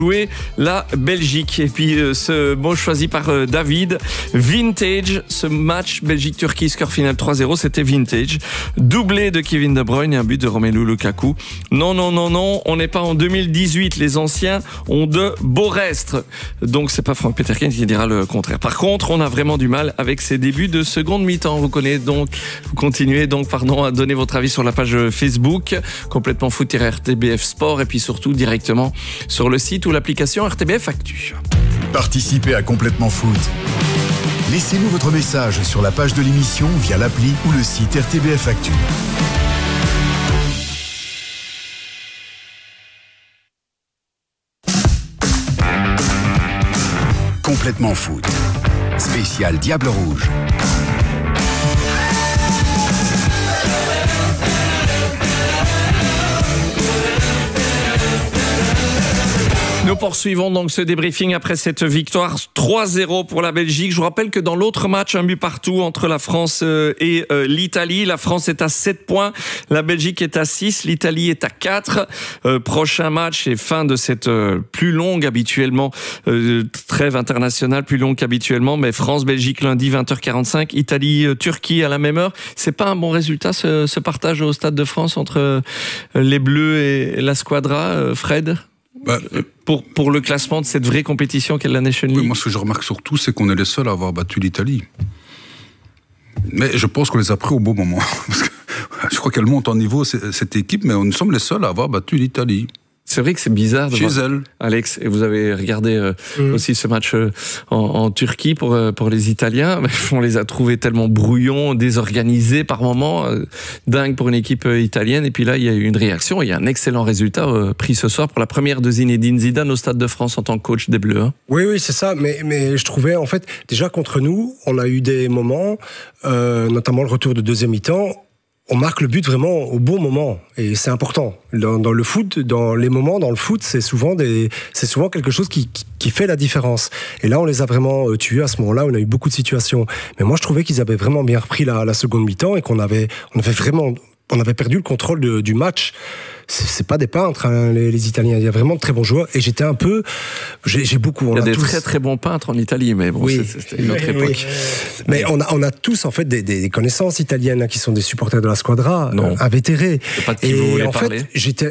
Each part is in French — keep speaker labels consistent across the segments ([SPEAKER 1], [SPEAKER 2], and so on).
[SPEAKER 1] jouer la Belgique. Et puis ce mot choisi par David, vintage, ce match Belgique-Turquie, score final 3-0, c'était vintage. Doublé de Kevin De Bruyne et un but de Romelu Lukaku. Non, on n'est pas en 2018, les anciens ont de beaux restes. Donc c'est pas Franck Peterkin qui dira le contraire. Par contre, on a vraiment du mal avec ces débuts de seconde mi-temps. Vous continuez donc à donner votre avis sur la page Facebook, complètement foot-RTBF Sport, et puis surtout directement sur le site ou l'application RTBF Actu.
[SPEAKER 2] Participez à Complètement Foot. Laissez-nous votre message sur la page de l'émission via l'appli ou le site RTBF Actu. Complètement Foot. Spécial Diable Rouge.
[SPEAKER 1] Nous poursuivons donc ce débriefing après cette victoire 3-0 pour la Belgique. Je vous rappelle que dans l'autre match, un but partout entre la France et l'Italie. La France est à 7 points, la Belgique est à 6, l'Italie est à 4. Prochain match et fin de cette plus longue habituellement trêve internationale, plus longue qu'habituellement, mais France-Belgique lundi 20h45, Italie-Turquie à la même heure. C'est pas un bon résultat ce partage au Stade de France entre les Bleus et la Squadra, Fred ? Pour le classement de cette vraie compétition qu'est la Nation League.
[SPEAKER 3] Oui, moi, ce que je remarque surtout, c'est qu'on est les seuls à avoir battu l'Italie. Mais je pense qu'on les a pris au bon moment. Parce que je crois qu'elle monte en niveau, cette équipe, mais nous sommes les seuls à avoir battu l'Italie.
[SPEAKER 1] C'est vrai que c'est bizarre de voir
[SPEAKER 3] elle.
[SPEAKER 1] Alex, et vous avez regardé aussi ce match en Turquie pour les Italiens. On les a trouvés tellement brouillons, désorganisés par moments, dingue pour une équipe italienne. Et puis là, il y a eu une réaction. Il y a un excellent résultat pris ce soir pour la première de Zinedine Zidane au Stade de France en tant que coach des Bleus. Hein.
[SPEAKER 4] Oui, c'est ça. Mais je trouvais, en fait, déjà contre nous, on a eu des moments, notamment le retour de deuxième mi-temps, on marque le but vraiment au bon moment et c'est important. Dans le foot, dans les moments dans le foot, c'est souvent quelque chose qui fait la différence. Et là, on les a vraiment tués à ce moment-là. On a eu beaucoup de situations. Mais moi, je trouvais qu'ils avaient vraiment bien repris la seconde mi-temps et qu'on avait perdu le contrôle du match. C'est pas des peintres, hein, les Italiens. Il y a vraiment de très bons joueurs. Et j'ai beaucoup.
[SPEAKER 1] Il y a des très très bons peintres en Italie, mais bon,
[SPEAKER 4] oui,
[SPEAKER 1] c'était une autre époque.
[SPEAKER 4] Oui. Mais on a tous en fait des connaissances italiennes hein, qui sont des supporters de la Squadra, invétérés.
[SPEAKER 1] C'est pas de qui vous voulez parler.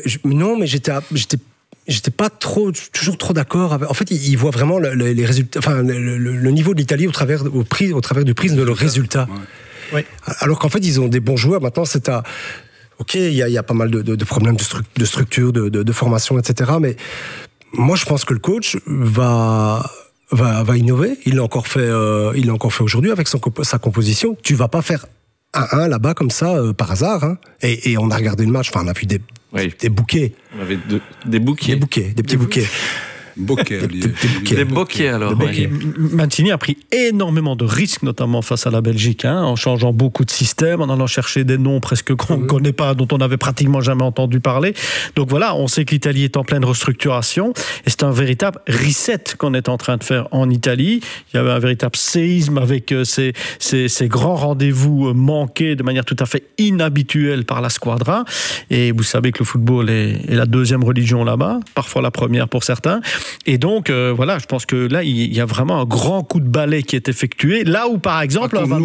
[SPEAKER 4] J'étais pas toujours trop d'accord avec. En fait, ils voient vraiment les résultats, enfin le niveau de l'Italie au travers du prisme de leurs résultats.
[SPEAKER 3] Ouais.
[SPEAKER 4] Alors qu'en fait, ils ont des bons joueurs. Maintenant, c'est à. Ok, il y a pas mal de problèmes de structure, de formation, etc. Mais moi, je pense que le coach va innover. Il l'a encore fait aujourd'hui avec sa composition. Tu vas pas faire 1-1 là-bas comme ça par hasard. Hein. Et on a regardé le match. Enfin, on a vu des bouquets.
[SPEAKER 1] On avait des bouquets.
[SPEAKER 4] Des petits bouquets.
[SPEAKER 1] Des bocquets alors.
[SPEAKER 5] Mancini a pris énormément de risques, notamment face à la Belgique, hein, en changeant beaucoup de systèmes, en allant chercher des noms presque qu'on ne connaît pas, dont on n'avait pratiquement jamais entendu parler. Donc voilà, on sait que l'Italie est en pleine restructuration et c'est un véritable reset qu'on est en train de faire en Italie. Il y avait un véritable séisme avec ces grands rendez-vous manqués de manière tout à fait inhabituelle par la Squadra. Et vous savez que le football est la deuxième religion là-bas, parfois la première pour certains. Et donc, je pense que là, il y a vraiment un grand coup de balai qui est effectué. Là où, par exemple, Van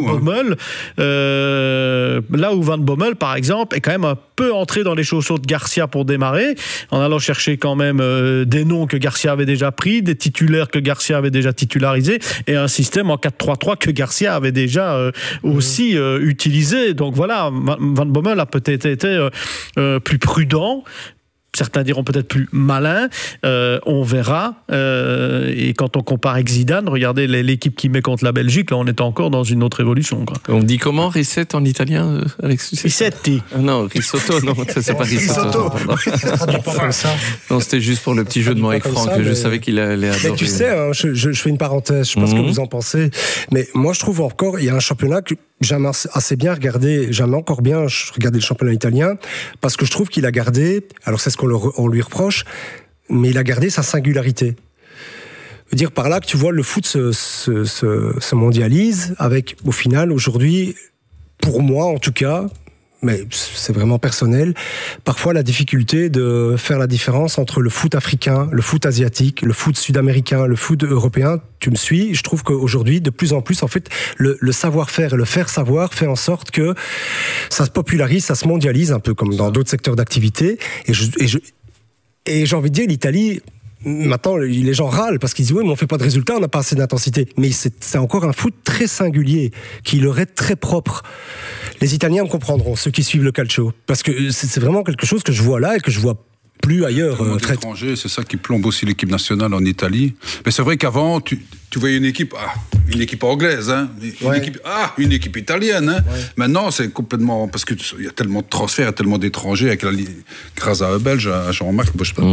[SPEAKER 5] Bommel, par exemple, est quand même un peu entré dans les chaussures de Garcia pour démarrer, en allant chercher quand même des noms que Garcia avait déjà pris, des titulaires que Garcia avait déjà titularisés, et un système en 4-3-3 que Garcia avait déjà aussi utilisé. Donc voilà, Van Bommel a peut-être été plus prudent. Certains diront peut-être plus malin, on verra. Et quand on compare avec Zidane, regardez l'équipe qui met contre la Belgique, là on est encore dans une autre évolution. Quoi.
[SPEAKER 1] On dit comment, reset en italien, Alex?
[SPEAKER 5] Risetti.
[SPEAKER 1] Non, risotto, non, c'est pas risotto. Non, c'était juste pour le petit jeu de mots avec Franck, je savais qu'il allait adorer.
[SPEAKER 4] Mais tu sais, hein, je fais une parenthèse, je sais pas ce que vous en pensez, mais moi je trouve encore, il y a un championnat que j'aime assez bien regarder, j'aime encore bien regarder le championnat italien, parce que je trouve qu'il a gardé, alors c'est ce qu'on lui reproche, mais il a gardé sa singularité. Je veux dire par là que tu vois le foot se mondialise avec, au final, aujourd'hui, pour moi en tout cas, mais c'est vraiment personnel, parfois la difficulté de faire la différence entre le foot africain, le foot asiatique, le foot sud-américain, le foot européen. Tu me suis? Je trouve qu'aujourd'hui, de plus en plus, en fait, le savoir-faire et le faire savoir fait en sorte que ça se popularise, ça se mondialise, un peu comme dans d'autres secteurs d'activité. Et j'ai envie de dire, l'Italie... Maintenant, les gens râlent parce qu'ils disent « Oui, mais on fait pas de résultats, on n'a pas assez d'intensité. » Mais c'est encore un foot très singulier, qui leur est très propre. Les Italiens me comprendront, ceux qui suivent le calcio. Parce que c'est vraiment quelque chose que je vois là et que je vois plus ailleurs.
[SPEAKER 3] Étranger, c'est ça qui plombe aussi l'équipe nationale en Italie. Mais c'est vrai qu'avant, tu voyais une équipe anglaise, hein, une équipe italienne. Hein. Ouais. Maintenant, c'est complètement... Parce qu'il y a tellement de transferts, il y a tellement d'étrangers, grâce à un Belge, à Jean-Marc, je sais pas.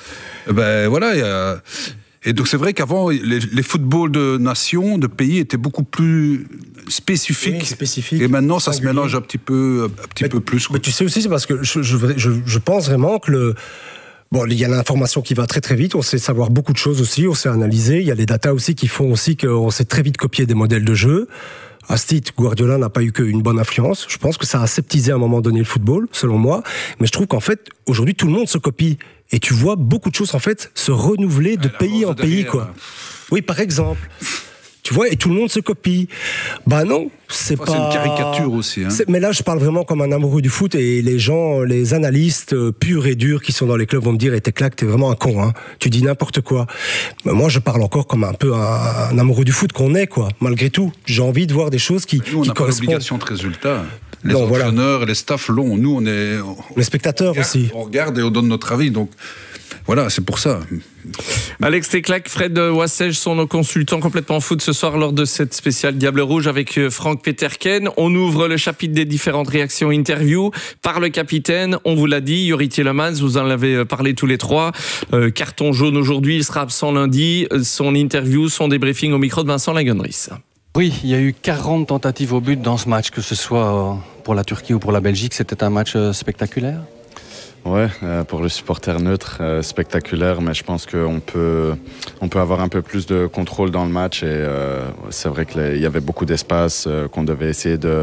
[SPEAKER 3] Ben voilà, et donc c'est vrai qu'avant les footballs de nations, de pays étaient beaucoup plus spécifiques. Et maintenant ça se mélange un petit peu plus.
[SPEAKER 4] Mais tu sais aussi, c'est parce que je pense vraiment que il y a l'information qui va très très vite, on sait savoir beaucoup de choses aussi, on sait analyser, il y a les datas aussi qui font aussi qu'on sait très vite copier des modèles de jeu. À ce titre, Guardiola n'a pas eu qu'une bonne influence. Je pense que ça a aseptisé à un moment donné le football, selon moi. Mais je trouve qu'en fait, aujourd'hui, tout le monde se copie. Et tu vois beaucoup de choses, en fait, se renouveler de pays en pays, quoi. Oui, par exemple. Tu vois, et tout le monde se copie. Bah non, c'est pas...
[SPEAKER 3] C'est une caricature aussi. Hein.
[SPEAKER 4] Mais là, je parle vraiment comme un amoureux du foot, et les gens, les analystes purs et durs qui sont dans les clubs vont me dire « t'es claque, t'es vraiment un con, hein. Tu dis n'importe quoi. » Mais moi, je parle encore comme un peu un amoureux du foot qu'on est, quoi. Malgré tout, j'ai envie de voir des choses qui
[SPEAKER 3] correspondent. Nous, on n'a pas l'obligation de résultat. Les entraîneurs et les staffs l'ont. Nous, on est...
[SPEAKER 4] Les spectateurs aussi.
[SPEAKER 3] On regarde et on donne notre avis, donc... Voilà, c'est pour ça.
[SPEAKER 1] Alex Teclac, Fred Wassège sont nos consultants complètement foot ce soir lors de cette spéciale Diable Rouge avec Franck Peterken. On ouvre le chapitre des différentes réactions interviews par le capitaine. On vous l'a dit, Youri Tielemans, vous en avez parlé tous les trois. Carton jaune aujourd'hui, il sera absent lundi. Son interview, son débriefing au micro de Vincent Lagunris.
[SPEAKER 6] Oui, il y a eu 40 tentatives au but dans ce match, que ce soit pour la Turquie ou pour la Belgique. C'était un match spectaculaire.
[SPEAKER 7] Ouais, pour le supporter neutre, spectaculaire, mais je pense qu'on peut avoir un peu plus de contrôle dans le match et c'est vrai qu'il y avait beaucoup d'espace qu'on devait essayer de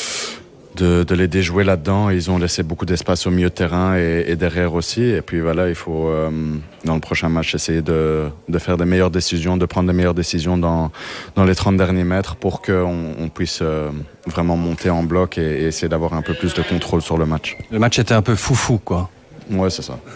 [SPEAKER 7] les déjouer là-dedans. Ils ont laissé beaucoup d'espace au milieu de terrain et derrière aussi. Et puis voilà, il faut dans le prochain match essayer de faire des meilleures décisions, de prendre des meilleures décisions dans les 30 derniers mètres pour qu'on puisse vraiment monter en bloc et essayer d'avoir un peu plus de contrôle sur le match.
[SPEAKER 6] Le match était un peu foufou, quoi.
[SPEAKER 7] Ouais, c'est ça.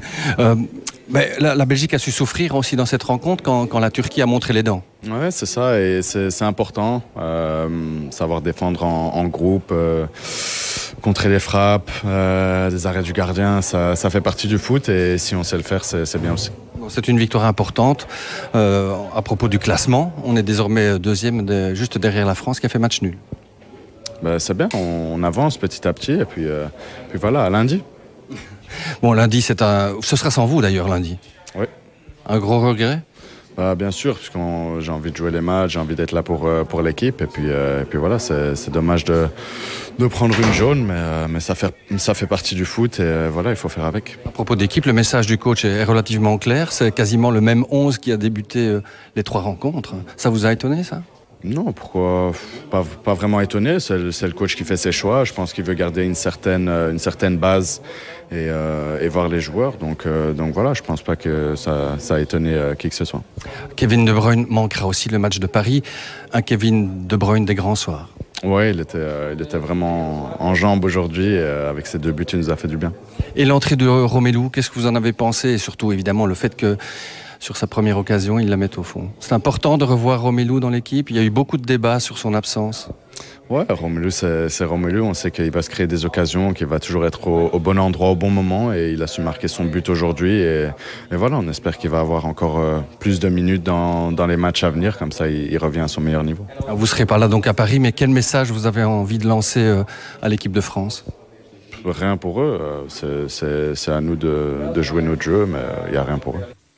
[SPEAKER 6] Mais la Belgique a su souffrir aussi dans cette rencontre quand la Turquie a montré les dents.
[SPEAKER 7] Ouais, c'est ça, et c'est important, savoir défendre en groupe, contrer les frappes, des arrêts du gardien, ça fait partie du foot, et si on sait le faire, c'est bien aussi.
[SPEAKER 6] C'est une victoire importante. À propos du classement, on est désormais deuxième, juste derrière la France, qui a fait match nul.
[SPEAKER 7] C'est bien, on avance petit à petit, et puis voilà, à lundi.
[SPEAKER 6] Bon, lundi, ce sera sans vous d'ailleurs, lundi.
[SPEAKER 7] Oui.
[SPEAKER 6] Un gros regret ?
[SPEAKER 7] Bien sûr, parce que j'ai envie de jouer les matchs, j'ai envie d'être là pour l'équipe. Et puis voilà, c'est dommage de prendre une jaune, mais ça fait partie du foot et voilà, il faut faire avec.
[SPEAKER 6] À propos d'équipe, le message du coach est relativement clair. C'est quasiment le même 11 qui a débuté les 3 rencontres. Ça vous a étonné, ça ?
[SPEAKER 7] Non, pourquoi pas vraiment étonné. C'est le coach qui fait ses choix. Je pense qu'il veut garder une certaine base et voir les joueurs. Donc voilà, je pense pas que ça a étonné qui que ce soit.
[SPEAKER 6] Kevin De Bruyne manquera aussi le match de Paris. Un Kevin De Bruyne des grands soirs.
[SPEAKER 7] Oui, il était vraiment en jambes aujourd'hui. Avec ses 2 buts, il nous a fait du bien.
[SPEAKER 6] Et l'entrée de Romelu, qu'est-ce que vous en avez pensé ? Et surtout, évidemment, le fait que sur sa première occasion, il la met au fond. C'est important de revoir Romelu dans l'équipe. Il y a eu beaucoup de débats sur son absence.
[SPEAKER 7] Ouais, Romelu, c'est Romelu. On sait qu'il va se créer des occasions, qu'il va toujours être au bon endroit, au bon moment. Et il a su marquer son but aujourd'hui. Et voilà, on espère qu'il va avoir encore plus de minutes dans les matchs à venir. Comme ça, il revient à son meilleur niveau.
[SPEAKER 6] Vous ne serez pas là donc à Paris, mais quel message vous avez envie de lancer à l'équipe de France ?
[SPEAKER 7] Rien pour eux. C'est à nous de jouer notre jeu, mais il n'y a rien pour eux.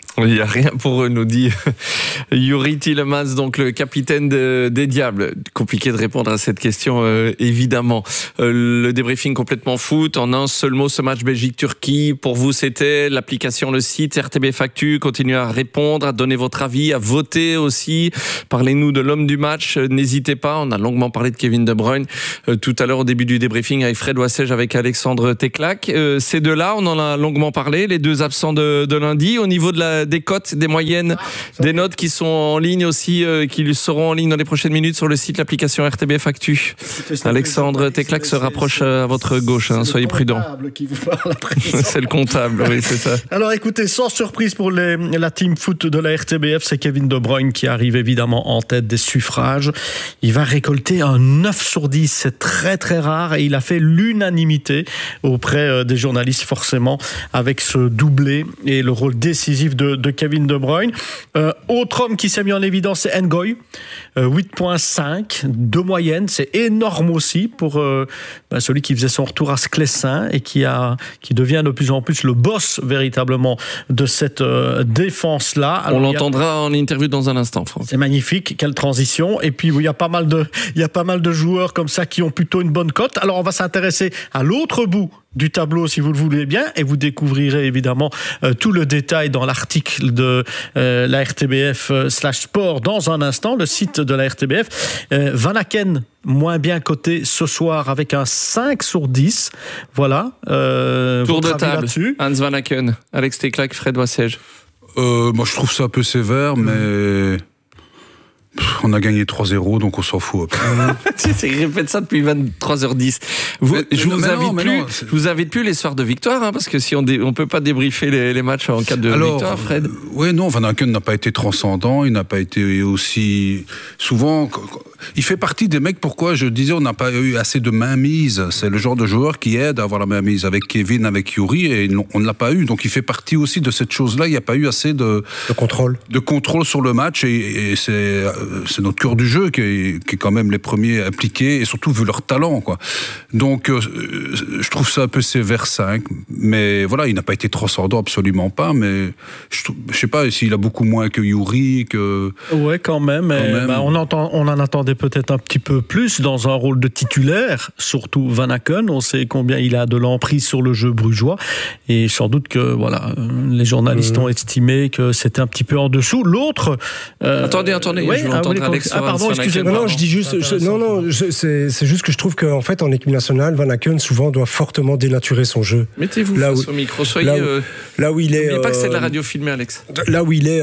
[SPEAKER 1] Il n'y a rien pour eux, nous dit Youri Tielemans, donc le capitaine des Diables. Compliqué de répondre à cette question, évidemment. Le débriefing complètement foot. En un seul mot, ce match Belgique-Turquie, pour vous, c'était l'application, le site RTBF Actu. Continuez à répondre, à donner votre avis, à voter aussi. Parlez-nous de l'homme du match. N'hésitez pas. On a longuement parlé de Kevin De Bruyne tout à l'heure au début du débriefing avec Fred Wassège, avec Alexandre Teclac. Ces deux-là, on en a longuement parlé. Les deux absents de lundi. Au niveau de des cotes, des moyennes, des notes qui sont en ligne aussi, qui seront en ligne dans les prochaines minutes sur le site, l'application RTBF Actu. Alexandre Teclac se rapproche à votre gauche, soyez prudent. C'est le comptable, oui, c'est ça.
[SPEAKER 5] Alors écoutez, sans surprise pour la team foot de la RTBF, c'est Kevin De Bruyne qui arrive évidemment en tête des suffrages. Il va récolter un 9 sur 10, c'est très très rare, et il a fait l'unanimité auprès des journalistes forcément avec ce doublé et le rôle décisif de Kevin De Bruyne. Autre homme qui s'est mis en évidence, c'est Ngoy, 8.5 de moyenne, c'est énorme aussi pour celui qui faisait son retour à Sclessin et qui devient de plus en plus le boss véritablement de cette défense-là. Alors,
[SPEAKER 1] on l'entendra en interview dans un instant, Franck.
[SPEAKER 5] C'est magnifique, quelle transition. Et puis il y a pas mal de joueurs comme ça qui ont plutôt une bonne cote. Alors on va s'intéresser à l'autre bout du tableau, si vous le voulez bien, et vous découvrirez évidemment tout le détail dans l'article de la RTBF /sport dans un instant, le site de la RTBF. Van Aken, moins bien coté ce soir avec un 5 sur 10. Voilà.
[SPEAKER 1] Tour de table, Hans Van Aken, Alex Teclac, Fred Wassège.
[SPEAKER 3] Moi, je trouve ça un peu sévère, mais... On a gagné 3-0, donc on s'en fout.
[SPEAKER 1] Il répète ça depuis 23h10. Je vous invite plus les soirs de victoire, parce que si on peut pas débriefer les matchs en cas de victoire, Fred.
[SPEAKER 3] Oui, non, Van Aken n'a pas été transcendant, il n'a pas été aussi souvent. Il fait partie des mecs. Pourquoi je disais on n'a pas eu assez de mainmise. C'est le genre de joueur qui aide à avoir la mainmise avec Kevin, avec Youri, et on ne l'a pas eu. Donc il fait partie aussi de cette chose-là. Il n'y a pas eu assez de contrôle sur le match, et c'est notre cœur du jeu qui est quand même les premiers impliqués, et surtout vu leur talent, quoi. Donc je trouve ça un peu sévère 5, mais voilà, il n'a pas été transcendant, absolument pas, mais je sais pas s'il a beaucoup moins que Youri, que...
[SPEAKER 5] Ouais, quand même. On en attendait peut-être un petit peu plus dans un rôle de titulaire, surtout Van Aken. On sait combien il a de l'emprise sur le jeu brugeois, et sans doute que les journalistes ont estimé que c'était un petit peu en dessous. L'autre...
[SPEAKER 1] Attendez, je veux entendre Alex.
[SPEAKER 5] Pardon, excusez-moi.
[SPEAKER 4] Non, je dis juste... c'est juste que je trouve qu'en fait, en équipe nationale, Van Aken souvent doit fortement dénaturer son jeu.
[SPEAKER 1] Mettez-vous face au micro, soyez...
[SPEAKER 4] Là où il est...
[SPEAKER 1] N'oubliez pas que c'est de la radio filmée, Alex.
[SPEAKER 4] Là où il est...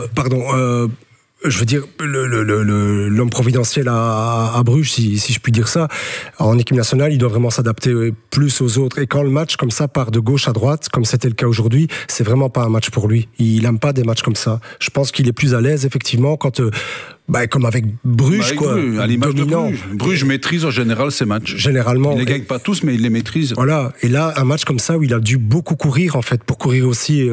[SPEAKER 4] je veux dire, l'homme providentiel à Bruges, si je puis dire ça, en équipe nationale, il doit vraiment s'adapter plus aux autres. Et quand le match comme ça part de gauche à droite, comme c'était le cas aujourd'hui, c'est vraiment pas un match pour lui. Il aime pas des matchs comme ça. Je pense qu'il est plus à l'aise, effectivement, quand... comme avec Bruges,
[SPEAKER 3] à l'image de Bruges. Bruges maîtrise en général ses matchs.
[SPEAKER 4] Généralement.
[SPEAKER 3] Il les gagne pas tous, mais il les maîtrise.
[SPEAKER 4] Voilà. Et là, un match comme ça où il a dû beaucoup courir, en fait, pour courir aussi...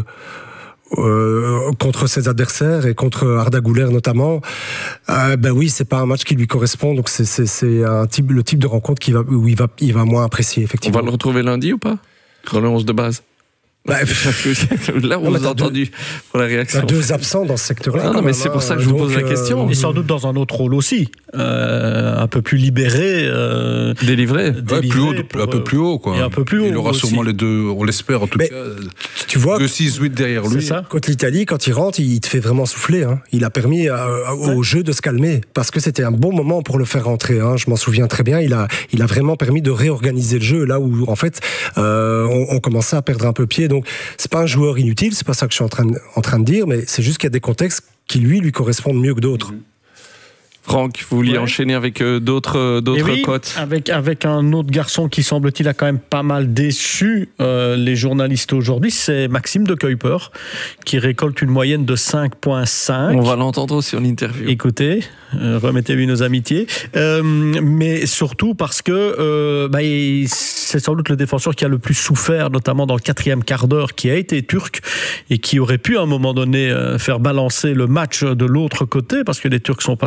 [SPEAKER 4] contre ses adversaires et contre Arda Güler notamment, oui, c'est pas un match qui lui correspond, donc c'est le type de rencontre où il va moins apprécier, effectivement.
[SPEAKER 1] On va le retrouver lundi ou pas dans le 11 de base? Là, on vous a entendu pour la réaction.
[SPEAKER 4] Il y a 2 absents dans ce secteur-là.
[SPEAKER 1] Non, mais c'est pour ça que je vous pose la question.
[SPEAKER 5] Et sans doute dans un autre rôle aussi, un peu plus libéré,
[SPEAKER 1] délivré,
[SPEAKER 3] un peu plus haut, quoi.
[SPEAKER 5] Et un peu plus haut.
[SPEAKER 3] Il aura sûrement les deux, on l'espère en tout cas.
[SPEAKER 4] Tu vois,
[SPEAKER 3] 2-6-8 derrière lui.
[SPEAKER 5] Ça.
[SPEAKER 4] Contre l'Italie, quand il rentre, il te fait vraiment souffler. Il a permis au jeu de se calmer, parce que c'était un bon moment pour le faire rentrer. Je m'en souviens très bien. Il a vraiment permis de réorganiser le jeu là où en fait on commençait à perdre un peu pied. Donc c'est pas un joueur inutile, c'est pas ça que je suis en train de dire, mais c'est juste qu'il y a des contextes qui lui correspondent mieux que d'autres.
[SPEAKER 1] Franck, vous vouliez enchaîner avec d'autres cotes.
[SPEAKER 5] Avec un autre garçon qui, semble-t-il, a quand même pas mal déçu les journalistes aujourd'hui, c'est Maxime de Kuyper, qui récolte une moyenne de 5.5.
[SPEAKER 1] On va l'entendre aussi en interview.
[SPEAKER 5] Écoutez, remettez-lui nos amitiés. Mais surtout parce que c'est sans doute le défenseur qui a le plus souffert, notamment dans le 4e quart d'heure, qui a été turc et qui aurait pu à un moment donné faire balancer le match de l'autre côté, parce que les Turcs sont passés plusieurs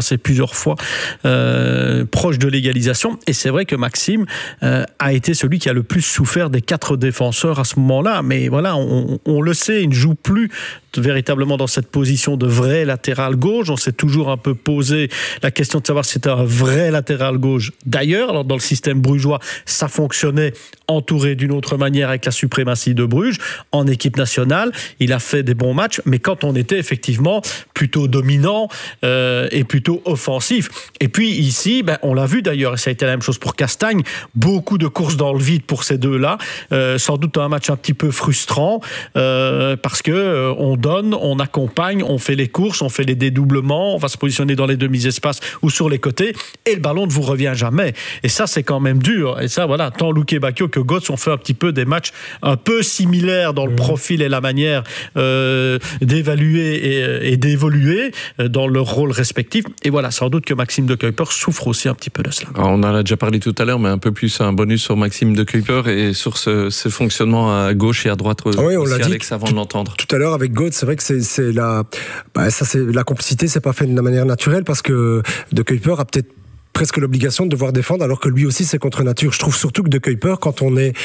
[SPEAKER 5] plusieurs fois proche de l'égalisation. Et c'est vrai que Maxime a été celui qui a le plus souffert des 4 défenseurs à ce moment-là. Mais voilà, on le sait, il ne joue plus véritablement dans cette position de vrai latéral gauche. On s'est toujours un peu posé la question de savoir si c'était un vrai latéral gauche d'ailleurs. Alors dans le système brugeois, ça fonctionnait entouré d'une autre manière avec la suprématie de Bruges. En équipe nationale, il a fait des bons matchs, mais quand on était effectivement plutôt dominant et plutôt offensif. Et puis ici, on l'a vu d'ailleurs, et ça a été la même chose pour Castagne, beaucoup de courses dans le vide pour ces deux-là. Sans doute un match un petit peu frustrant parce que on donne, on accompagne, on fait les courses, on fait les dédoublements, on va se positionner dans les demi-espaces ou sur les côtés, et le ballon ne vous revient jamais. Et ça, c'est quand même dur. Et ça, voilà, tant Luque Bacchio que Götze ont fait un petit peu des matchs un peu similaires dans le profil et la manière d'évaluer et d'évoluer dans leur rôle respectif. Et voilà, sans doute que Maxime de Cuypers souffre aussi un petit peu de cela.
[SPEAKER 1] Alors, on en a déjà parlé tout à l'heure, mais un peu plus un bonus sur Maxime de Cuypers et sur ce fonctionnement à gauche et à droite.
[SPEAKER 4] Oui, on l'a dit,
[SPEAKER 1] Alex, avant de l'entendre.
[SPEAKER 4] Tout à l'heure avec Götze, c'est vrai que c'est la complicité, c'est pas fait de la manière naturelle parce que de Cuypers a peut-être presque l'obligation de devoir défendre alors que lui aussi c'est contre nature. Je trouve surtout que de Cuypers, quand on est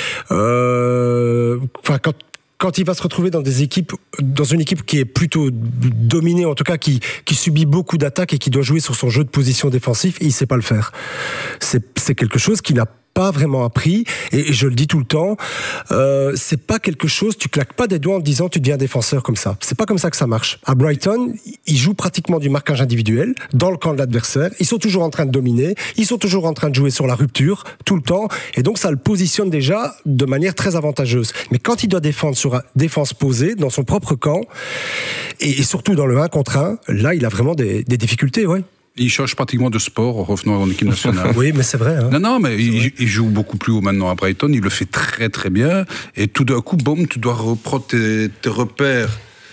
[SPEAKER 4] quand il va se retrouver dans une équipe qui est plutôt dominée, en tout cas qui subit beaucoup d'attaques et qui doit jouer sur son jeu de position défensif, il sait pas le faire. C'est quelque chose qu'il n'a pas vraiment appris, et je le dis tout le temps, c'est pas quelque chose, tu claques pas des doigts en te disant tu deviens défenseur comme ça. C'est pas comme ça que ça marche. À Brighton, ils jouent pratiquement du marquage individuel dans le camp de l'adversaire, ils sont toujours en train de dominer, ils sont toujours en train de jouer sur la rupture tout le temps, et donc ça le positionne déjà de manière très avantageuse. Mais quand il doit défendre sur défense posée dans son propre camp, et surtout dans le 1 contre 1, là il a vraiment des difficultés, ouais.
[SPEAKER 3] Il change pratiquement de sport en revenant en équipe nationale.
[SPEAKER 4] Oui, mais c'est vrai. Hein.
[SPEAKER 3] Non, mais il joue beaucoup plus haut maintenant à Brighton. Il le fait très très bien. Et tout d'un coup, boum, tu dois reprendre tes repères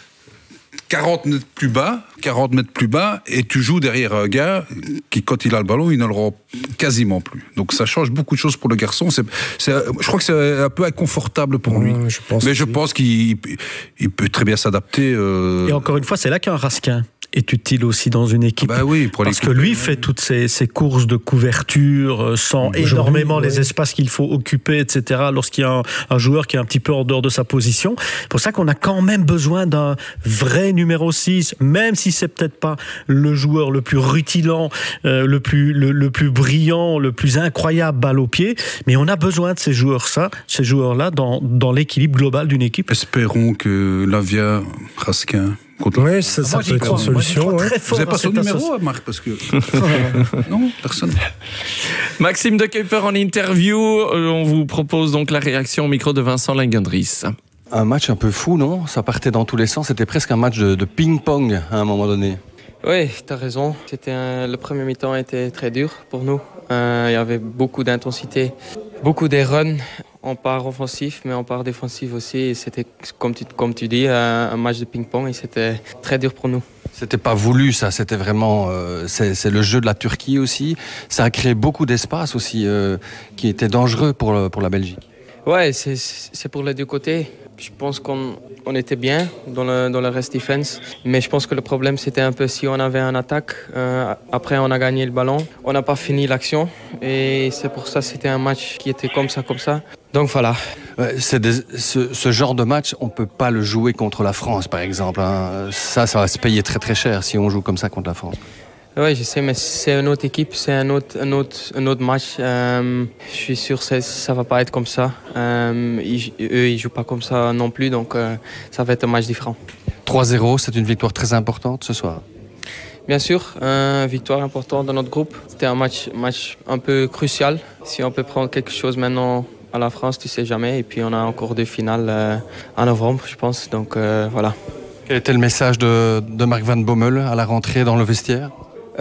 [SPEAKER 3] 40 mètres plus bas, et tu joues derrière un gars qui, quand il a le ballon, il ne le rend quasiment plus. Donc ça change beaucoup de choses pour le garçon. Je crois que c'est un peu inconfortable pour lui. Je pense qu'il peut très bien s'adapter.
[SPEAKER 5] Et encore une fois, c'est là qu'un Raskin est utile aussi dans une équipe. Parce que lui fait toutes ces courses de couverture, sent énormément les espaces qu'il faut occuper, etc. Lorsqu'il y a un joueur qui est un petit peu en dehors de sa position. C'est pour ça qu'on a quand même besoin d'un vrai numéro 6, même si c'est peut-être pas le joueur le plus rutilant, le plus brillant, le plus incroyable balle au pied, mais on a besoin de ces joueurs-là dans l'équilibre global d'une équipe.
[SPEAKER 3] Espérons que Lavia, Raskin...
[SPEAKER 4] Oui, ça peut être une solution.
[SPEAKER 3] Vous n'avez pas son numéro, Marc, parce que... Non, personne.
[SPEAKER 1] Maxime de Cuypers en interview. On vous propose donc la réaction au micro de Vincent Langendries.
[SPEAKER 6] Un match un peu fou, non? Ça partait dans tous les sens. C'était presque un match de ping-pong à un moment donné.
[SPEAKER 8] Oui, tu as raison. Le premier mi-temps était très dur pour nous. Il y avait beaucoup d'intensité, beaucoup de runs. On part offensif, mais on part défensif aussi. Et c'était, comme tu dis, un match de ping-pong et c'était très dur pour nous.
[SPEAKER 6] C'était pas voulu, ça. C'était vraiment... c'est le jeu de la Turquie aussi. Ça a créé beaucoup d'espace aussi qui était dangereux pour la Belgique.
[SPEAKER 8] Ouais, c'est pour les deux côtés. Je pense qu'on était bien dans le rest defense, mais je pense que le problème c'était un peu si on avait une attaque, après on a gagné le ballon, on n'a pas fini l'action et c'est pour ça que c'était un match qui était comme ça. Donc voilà.
[SPEAKER 6] Ce genre de match, on peut pas le jouer contre la France par exemple. Hein. Ça va se payer très très cher si on joue comme ça contre la France.
[SPEAKER 8] Oui, je sais, mais c'est une autre équipe, c'est un autre match. Je suis sûr que ça va pas être comme ça. Eux, ils jouent pas comme ça non plus, donc ça va être un match différent.
[SPEAKER 6] 3-0, c'est une victoire très importante ce soir.
[SPEAKER 8] Bien sûr, victoire importante dans notre groupe. C'était un match un peu crucial. Si on peut prendre quelque chose maintenant à la France, tu sais jamais. Et puis on a encore 2 finales en novembre, je pense. Donc voilà.
[SPEAKER 6] Quel était le message de Mark Van Bommel à la rentrée dans le vestiaire?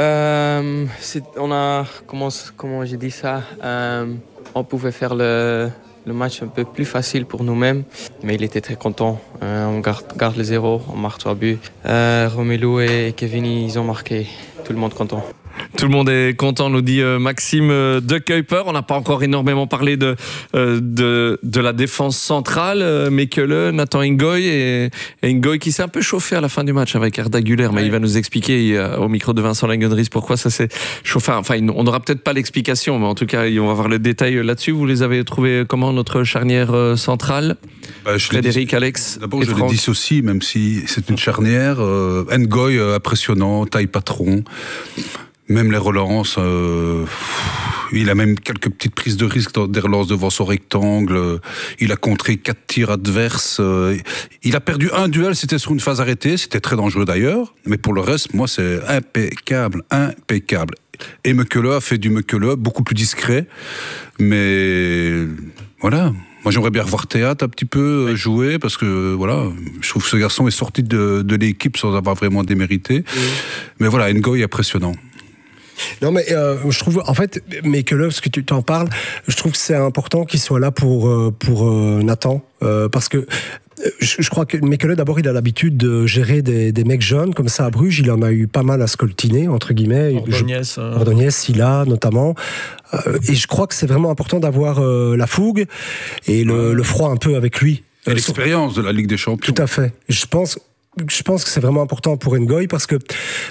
[SPEAKER 8] On a, comment j'ai dit ça, on pouvait faire le match un peu plus facile pour nous-mêmes, mais il était très content. On garde le 0, on marque 3 buts. Romelu et Kevin, ils ont marqué, tout le monde content.
[SPEAKER 1] Tout le monde est content, nous dit Maxime De Kuyper. On n'a pas encore énormément parlé de la défense centrale. Mekele, Nathan Ngoy et Ngoy qui s'est un peu chauffé à la fin du match avec Arda Güler, mais il va nous expliquer au micro de Vincent Langendries pourquoi ça s'est chauffé. Enfin, on n'aura peut-être pas l'explication, mais en tout cas, on va voir le détail là-dessus. Vous les avez trouvés comment, notre charnière centrale? Frédéric, Alex.
[SPEAKER 3] D'abord, je le dissocie, même si c'est une charnière. Ngoy, impressionnant, taille patron. Même les relances, il a même quelques petites prises de risque des relances devant son rectangle. Il a contré 4 tirs adverses. Il a perdu un duel, c'était sur une phase arrêtée. C'était très dangereux d'ailleurs. Mais pour le reste, moi, c'est impeccable. Et Mekele a fait du Mekele beaucoup plus discret. Mais voilà. Moi, j'aimerais bien revoir Théâtre un petit peu jouer parce que voilà, je trouve que ce garçon est sorti de l'équipe sans avoir vraiment démérité. Mais voilà, Ngoy est impressionnant.
[SPEAKER 4] Non, mais je trouve, en fait, Mekele, parce que tu t'en parles, je trouve que c'est important qu'il soit là pour Nathan, parce que je crois que Mekele, d'abord, il a l'habitude de gérer des mecs jeunes, comme ça à Bruges, il en a eu pas mal à scoltiner, entre guillemets. Ordonez, Silla, notamment. Et je crois que c'est vraiment important d'avoir la fougue et le froid un peu avec lui.
[SPEAKER 3] Et l'expérience de la Ligue des Champions.
[SPEAKER 4] Tout à fait. Je pense que c'est vraiment important pour Ngoy, parce que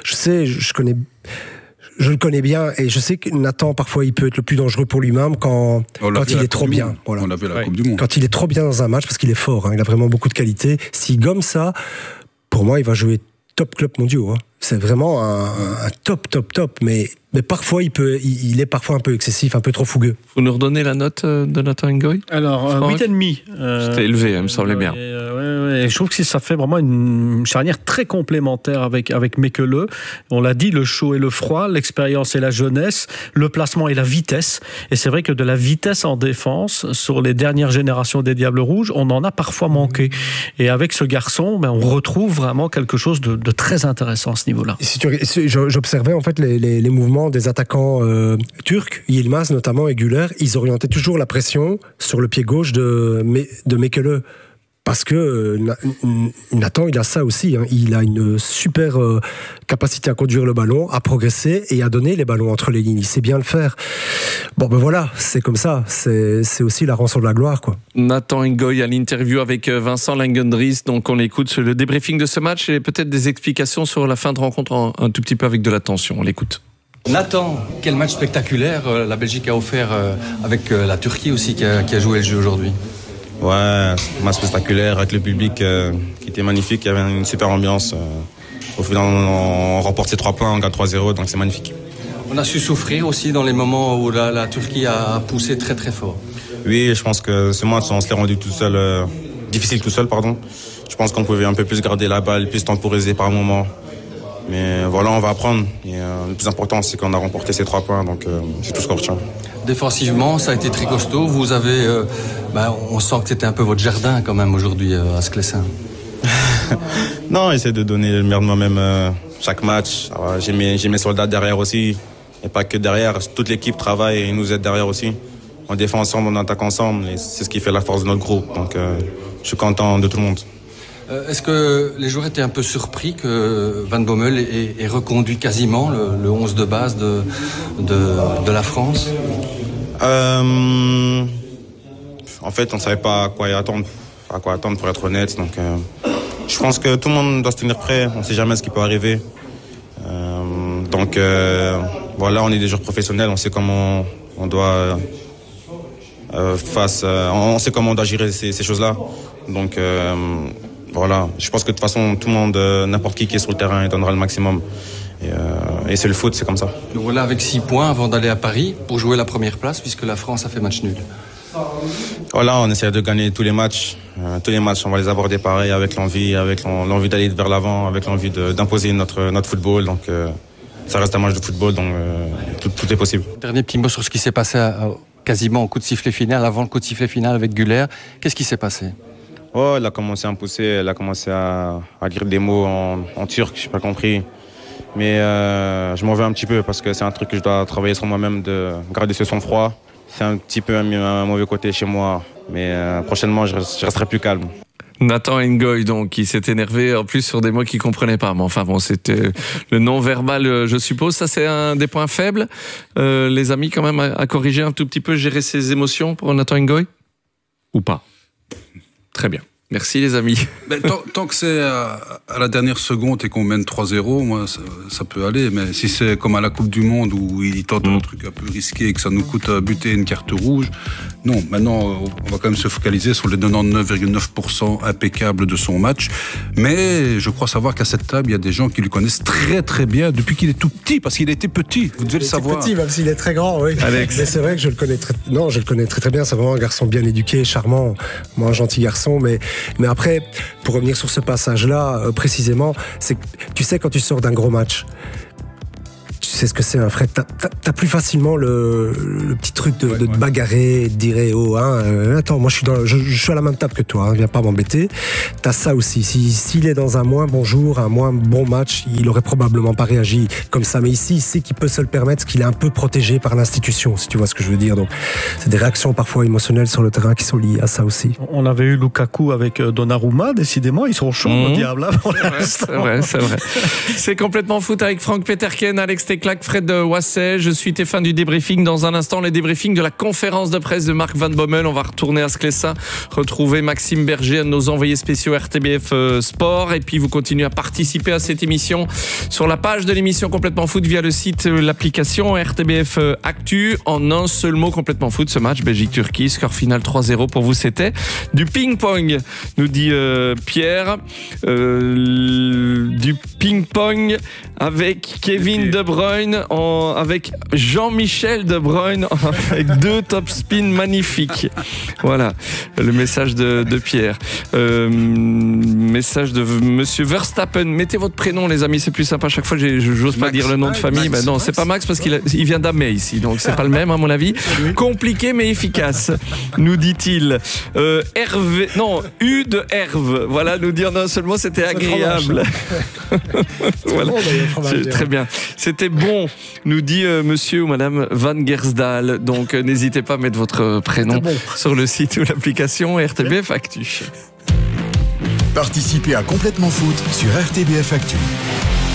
[SPEAKER 4] je le connais bien et je sais que Nathan, parfois, il peut être le plus dangereux pour lui-même quand il est trop bien. Voilà.
[SPEAKER 3] On l'a vu à la Coupe du Monde.
[SPEAKER 4] Quand il est trop bien dans un match, parce qu'il est fort, hein, il a vraiment beaucoup de qualité. S'il gomme ça, pour moi, il va jouer top club mondiaux. Hein. C'est vraiment un top. Mais parfois, il est parfois un peu excessif, un peu trop fougueux.
[SPEAKER 1] Vous nous redonnez la note de Nathan Ngoy?
[SPEAKER 5] Alors, 8,5.
[SPEAKER 1] C'était élevé, il me semblait bien.
[SPEAKER 5] Je trouve que ça fait vraiment une charnière très complémentaire avec Mekele. On l'a dit, le chaud et le froid, l'expérience et la jeunesse, le placement et la vitesse. Et c'est vrai que de la vitesse en défense, sur les dernières générations des Diables Rouges, on en a parfois manqué. Et avec ce garçon, on retrouve vraiment quelque chose de très intéressant à ce niveau-là.
[SPEAKER 4] J'observais en fait les mouvements des attaquants turcs, Yilmaz notamment et Güler, ils orientaient toujours la pression sur le pied gauche de Mekele. Parce que Nathan, il a ça aussi. Hein. Il a une super capacité à conduire le ballon, à progresser et à donner les ballons entre les lignes. Il sait bien le faire. Bon, ben voilà, c'est comme ça. C'est aussi la rançon de la gloire, quoi.
[SPEAKER 1] Nathan Ngoy à l'interview avec Vincent Langendries. Donc on écoute le débriefing de ce match et peut-être des explications sur la fin de rencontre un tout petit peu avec de l'attention. On l'écoute.
[SPEAKER 6] Nathan, quel match spectaculaire la Belgique a offert avec la Turquie aussi qui a joué le jeu aujourd'hui.
[SPEAKER 9] Ouais, match spectaculaire avec le public qui était magnifique, il y avait une super ambiance. Au final, on remporte ces 3 points, on gagne 3-0, donc c'est magnifique.
[SPEAKER 6] On a su souffrir aussi dans les moments où la Turquie a poussé très très fort.
[SPEAKER 9] Oui, je pense que ce match, on se l'est rendu difficile tout seul. Je pense qu'on pouvait un peu plus garder la balle, plus temporiser par moment. Mais voilà, on va apprendre. Et, le plus important, c'est qu'on a remporté ces 3 points, donc c'est tout ce qu'on retient.
[SPEAKER 6] Défensivement, ça a été très costaud. Vous avez, on sent que c'était un peu votre jardin quand même aujourd'hui à Sclessin.
[SPEAKER 9] Non, j'essaie de donner le meilleur de moi-même chaque match. Alors, j'ai mes soldats derrière aussi. Et pas que derrière, toute l'équipe travaille et nous aide derrière aussi. On défend ensemble, on attaque ensemble. Et c'est ce qui fait la force de notre groupe. Donc je suis content de tout le monde.
[SPEAKER 6] Est-ce que les joueurs étaient un peu surpris que Van Bommel ait reconduit quasiment le 11 de base de la France?
[SPEAKER 9] En fait, on ne savait pas à quoi attendre pour être honnête. Donc, je pense que tout le monde doit se tenir prêt. On ne sait jamais ce qui peut arriver. Voilà, on est des joueurs professionnels. On sait comment on doit on sait comment on doit gérer ces choses-là. Donc voilà, je pense que de toute façon, tout le monde, n'importe qui est sur le terrain, il donnera le maximum. Et c'est le foot, c'est comme ça.
[SPEAKER 6] Nous voilà avec 6 points avant d'aller à Paris pour jouer la première place, puisque la France a fait match nul.
[SPEAKER 9] Voilà, on essaie de gagner tous les matchs. Tous les matchs, on va les aborder pareil, avec l'envie d'aller vers l'avant, avec l'envie d'imposer notre football. Donc ça reste un match de football, donc tout est possible.
[SPEAKER 6] Dernier petit mot sur ce qui s'est passé quasiment au coup de sifflet final, avant le coup de sifflet final avec Güler. Qu'est-ce qui s'est passé?
[SPEAKER 9] Oh, elle a commencé à me pousser, elle a commencé à dire des mots en turc, je n'ai pas compris. Mais je m'en veux un petit peu parce que c'est un truc que je dois travailler sur moi-même, de garder ce sang-froid. C'est un petit peu un mauvais côté chez moi, mais prochainement je resterai plus calme.
[SPEAKER 1] Nathan Ngoy, donc, qui s'est énervé en plus sur des mots qu'il comprenait pas. Mais enfin bon, c'était le non-verbal, je suppose. Ça, c'est un des points faibles. Les amis, quand même, à corriger un tout petit peu, gérer ses émotions pour Nathan Ngoy? Ou pas? Très bien. Merci les amis.
[SPEAKER 3] Ben, tant que c'est à la dernière seconde et qu'on mène 3-0, moi ça peut aller. Mais si c'est comme à la Coupe du Monde où il tente un truc un peu risqué et que ça nous coûte à buter une carte rouge, non. Maintenant, on va quand même se focaliser sur les 99,9% impeccables de son match. Mais je crois savoir qu'à cette table, il y a des gens qui le connaissent très très bien depuis qu'il est tout petit, parce qu'il était petit. Vous devez le savoir.
[SPEAKER 4] Petit, même s'il est très grand, oui.
[SPEAKER 1] Alex.
[SPEAKER 4] Mais c'est vrai que je le connais très bien. C'est vraiment un garçon bien éduqué, charmant, moi un gentil garçon, mais après, pour revenir sur ce passage-là, précisément, c'est que, tu sais, quand tu sors d'un gros match, tu sais ce que c'est, Fred, t'as plus facilement le petit truc de te bagarrer et de dire oh, attends, moi je suis à la même table que toi, viens pas m'embêter. T'as ça aussi. S'il est dans un moins bon jour, un moins bon match, il aurait probablement pas réagi comme ça. Mais ici, il sait qu'il peut se le permettre, qu'il est un peu protégé par l'institution, si tu vois ce que je veux dire. Donc, c'est des réactions parfois émotionnelles sur le terrain qui sont liées à ça aussi.
[SPEAKER 5] On avait eu Lukaku avec Donnarumma, décidément, ils sont chauds, le diable.
[SPEAKER 1] C'est vrai. C'est complètement foot avec Franck Peterken, Alex Teclac, Fred Wasset. Je suis Stéphane du débriefing. Dans un instant, les débriefings de la conférence de presse de Marc Van Bommel. On va retourner à Sclessin, retrouver Maxime Berger, un de nos envoyés spéciaux RTBF Sport. Et puis, vous continuez à participer à cette émission sur la page de l'émission Complètement Foot via le site, l'application RTBF Actu. En un seul mot, Complètement Foot, ce match Belgique-Turquie, score final 3-0 pour vous, c'était du ping-pong, nous dit Pierre. Du ping-pong avec Kevin De Bruyne, avec Jean-Michel De Bruyne, avec 2 top spin magnifiques. Voilà, le message de Pierre. Message de Monsieur Verstappen. Mettez votre prénom, les amis, c'est plus sympa. À chaque fois, j'ose pas dire le nom de famille. Max, non, c'est pas Max parce qu'il vient d'Amé ici, donc c'est pas le même à mon avis. Compliqué mais efficace, nous dit-il. Hervé, non, U de Herve. Voilà, nous dire non seulement c'était agréable. Voilà. Très bien. C'était bon, nous dit monsieur ou madame Van Gersdal. Donc n'hésitez pas à mettre votre prénom sur le site ou l'application RTBF Actu.
[SPEAKER 2] Participez à Complètement Foot sur RTBF Actu.